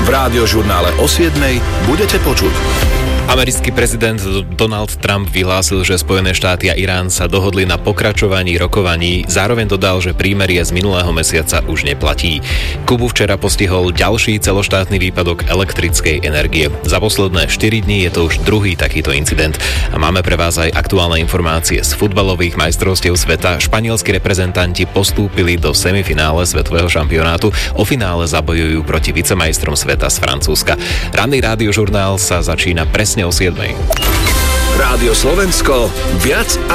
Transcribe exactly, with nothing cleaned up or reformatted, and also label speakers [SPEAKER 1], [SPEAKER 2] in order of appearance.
[SPEAKER 1] V Rádiožurnále o siedmej budete počuť.
[SPEAKER 2] Americký prezident Donald Trump vyhlásil, že Spojené štáty a Irán sa dohodli na pokračovaní rokovaní, zároveň dodal, že prímerie z minulého mesiaca už neplatí. Kubu včera postihol ďalší celoštátny výpadok elektrickej energie. Za posledné štyri dní je to už druhý takýto incident. A máme pre vás aj aktuálne informácie z futbalových majstrovstiev sveta. Španielski reprezentanti postúpili do semifinále svetového šampionátu. O finále zabojujú proti vicemajstrom sveta z Francúzska. Ranný Rádiožurnál sa začína presne o siedmej.
[SPEAKER 1] Rádio Slovensko, viac